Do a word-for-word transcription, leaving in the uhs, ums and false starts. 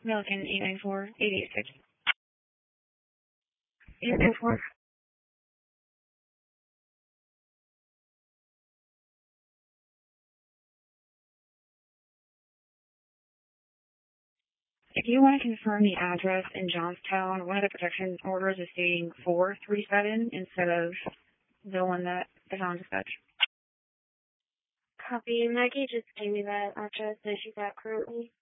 Milliken eight nine four eight eight six. eight nine four. If you want to confirm the address in Johnstown, one of the protection orders is stating four three seven instead of the one that is on dispatch. Copy. Maggie just gave me that address that she's at currently.